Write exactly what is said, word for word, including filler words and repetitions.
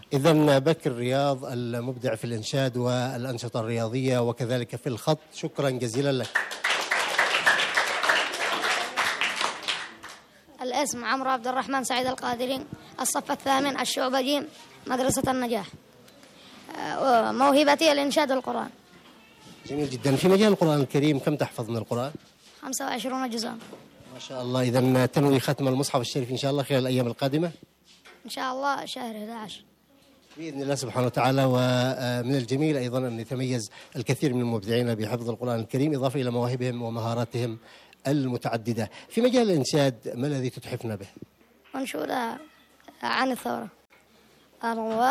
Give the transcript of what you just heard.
إذن بكر رياض المبدع في الإنشاد والأنشطة الرياضية وكذلك في الخط، شكرا جزيلا لك. الاسم عمرو عبد الرحمن سعيد القادري، الصف الثامن، الشعبة جيم، مدرسة النجاح. موهبتي الإنشاد والقرآن. جميل جدا. في مجال القرآن الكريم كم تحفظ من القرآن؟ خمسة وعشرون جزءا. ما شاء الله. إذن تنوي ختم المصحف الشريف إن شاء الله خلال الأيام القادمة؟ إن شاء الله شهر أحد عشر بإذن الله سبحانه وتعالى. ومن الجميل أيضا أن يتميز الكثير من المبدعين بحفظ القرآن الكريم إضافة إلى مواهبهم ومهاراتهم المتعددة. في مجال الإنشاد ما الذي تتحفنا به؟ أنشودة عن الثورة.